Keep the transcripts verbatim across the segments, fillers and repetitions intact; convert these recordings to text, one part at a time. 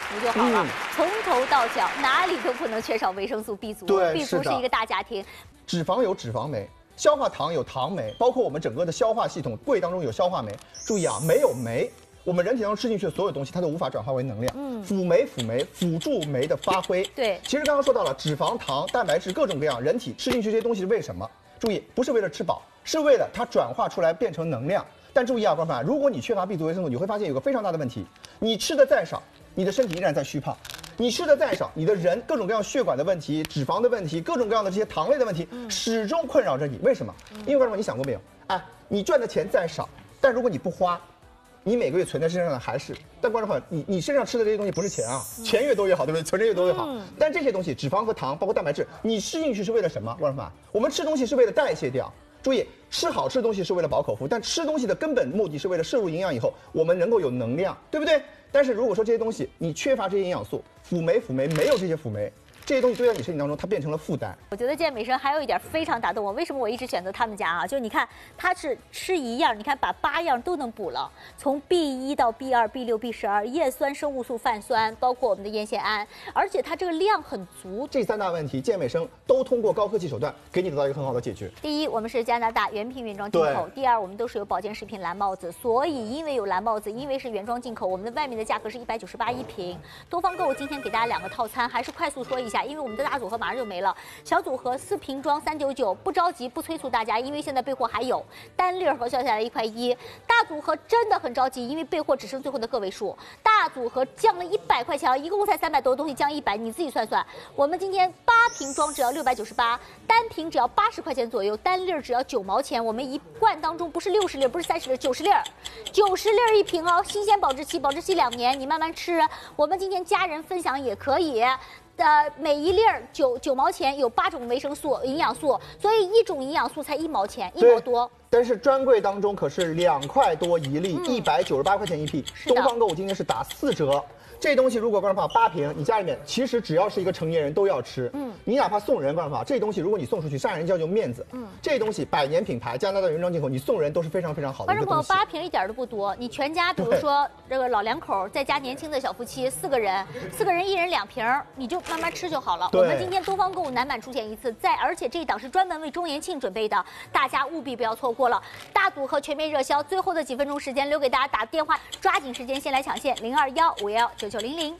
足就好了。嗯、从头到脚哪里都不能缺少维生素 B 族。 对 ，B 族是一个大家庭。 脂肪有脂肪酶，消化糖有糖酶，包括我们整个的消化系统，胃当中有消化酶。注意啊，没有酶。 我们人体当中吃进去的所有东西，它都无法转化为能量。嗯，辅酶、辅酶辅助酶的发挥。 对， 其实刚刚说到了脂肪、糖、蛋白质各种各样，人体吃进去这些东西是为什么？注意，不是为了吃饱，是为了它转化出来变成能量。但注意啊，观众朋友，如果你缺乏 B 族维生素，你会发现有个非常大的问题：你吃的再少，你的身体依然在虚胖；你吃的再少，你的人各种各样血管的问题、脂肪的问题、各种各样的这些糖类的问题，嗯、始终困扰着你。为什么？因为观众朋友，你想过没有？哎，你赚的钱再少，但如果你不花。 你每个月存在身上的还是，但观众朋友，你你身上吃的这些东西不是钱啊，嗯、钱越多越好，对不对？存着越多越好。嗯、但这些东西，脂肪和糖，包括蛋白质，你吃进去是为了什么？观众朋友，我们吃东西是为了代谢掉。注意，吃好吃的东西是为了饱口福，但吃东西的根本目的是为了摄入营养以后，我们能够有能量，对不对？但是如果说这些东西你缺乏这些营养素，辅酶、辅酶没有这些辅酶。 这些东西堆在你身体当中，它变成了负担。 我觉得健美生还有一点非常打动我，为什么我一直选择他们家啊？就是你看，它是吃一样，你看把八样都能补了，从 B 一到 B 二、B 六、B 十二，叶酸、生物素、泛酸，包括我们的烟酰胺，而且它这个量很足。 这三大问题，健美生都通过高科技手段给你得到一个很好的解决。 第一，我们是加拿大原品原装进口；第二，我们都是有保健食品蓝帽子，所以因为有蓝帽子，因为是原装进口，我们的外面的价格是一百九十八一瓶。多方购物今天给大家两个套餐，还是快速说一下，因为我们的大组合。 马上就没了，小组合四瓶装三九九，不着急，不催促大家，因为现在备货还有单粒盒销下来一块一，大组合真的很着急，因为备货只剩最后的个位数，大组合降了一百块钱，一共才三百多的东西降一百，你自己算算。我们今天八瓶装只要六百九十八，单瓶只要八十块钱左右，单粒只要九毛钱。我们一罐当中不是六十粒，不是三十粒，九十粒，九十粒一瓶哦，新鲜保质期，保质期两年，你慢慢吃。我们今天家人分享也可以。 呃，每一粒儿九九毛钱，有八种维生素、营养素，所以一种营养素才一毛钱，一毛多。 但是专柜当中可是两块多一粒，一百九十八块钱一批。东方购物今天是打四折。 这东西如果观众朋友八瓶，你家里面其实只要是一个成年人都要吃。嗯，你哪怕送人，观众朋友，这东西如果你送出去，上人叫就面子。嗯，这东西百年品牌，加拿大原装进口，你送人都是非常非常好的一个东西。 观众朋友，八瓶一点都不多，你全家，比如说这个老两口，再加年轻的小夫妻，四个人，四个人一人两瓶，你就慢慢吃就好了。我们今天东方购物南满出现一次，再而且这一档是专门为周年庆准备的，大家务必不要错过了。大组合全面热销，最后的几分钟时间留给大家打电话，抓紧时间先来抢线零二幺五幺九九零零。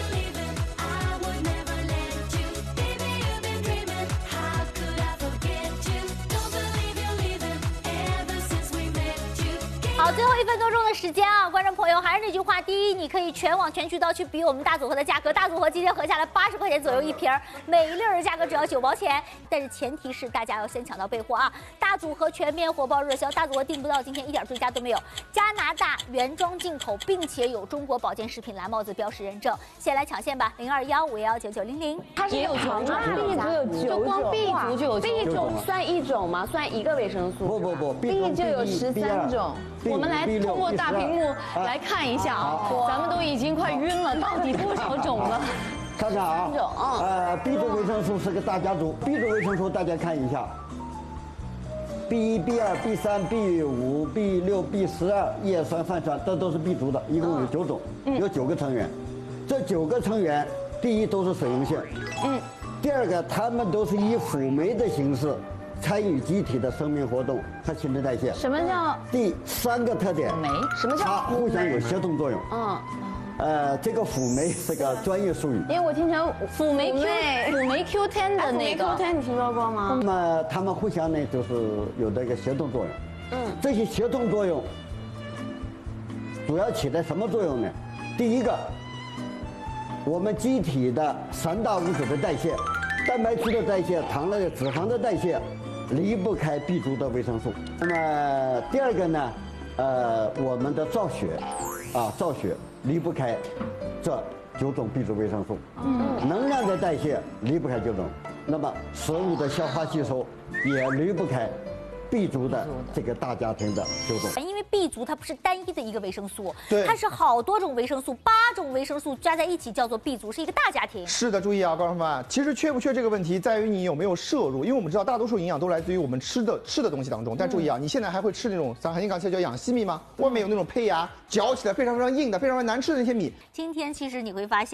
好，最后一分多钟的时间啊，观众朋友，还是那句话，第一，你可以全网全渠道去比我们大组合的价格，大组合今天合下来八十块钱左右一瓶，每一粒的价格只要九毛钱，但是前提是大家要先抢到备货啊！大组合全面火爆热销，大组合订不到，今天一点追加都没有，加拿大原装进口，并且有中国保健食品蓝帽子标识认证，先来抢线吧，零二幺五幺九九零零， 它也有九种 ，B 族有九种，就光 B 族就有九种 ，B 种算一种吗？算一个维生素？ 不不不 ，B 就有十三种。 我们来通过大屏幕来看一下啊，咱们都已经快晕了，到底多少种了？ 看看啊，呃 ，B 族维生素是个大家族 ，B 族维生素大家看一下 ，B 一、B 二、B 三、B 五、B 六、B 十二，叶酸、泛酸，这都是 B 族的，一共有九种，有九个成员。这九个成员，第一都是水溶性，嗯，第二个他们都是以辅酶的形式。 参与机体的生命活动和新陈代谢。 什么叫第三个特点？ 酶？什么叫？ 它互相有协同作用。嗯。呃，这个辅酶是个专业术语。 因为我听成辅酶 Q 辅酶 Q 十的那个 Q 十，你听说过吗？ 那么它们互相呢，就是有这个协同作用。嗯。这些协同作用主要起到什么作用呢？第一个，我们机体的三大物质的代谢，蛋白质的代谢、糖类、脂肪的代谢。 离不开 B 族的维生素。那么第二个呢，呃，我们的造血，啊，造血离不开这九种 B 族维生素。嗯。能量的代谢离不开九种，那么食物的消化吸收也离不开 B 族的这个大家庭的九种。 因为 B 族它不是单一的一个维生素， 对， 它是好多种维生素，八种维生素加在一起叫做 B 族，是一个大家庭。 是的，注意啊，观众朋友们，其实缺不缺这个问题在于你有没有摄入，因为我们知道大多数营养都来自于我们吃的吃的东西当中。但注意啊，你现在还会吃那种咱韩信刚才叫养西米吗？外面有那种胚芽，嚼起来非常非常硬的、非常非常难吃的那些米。 今天其实你会发现。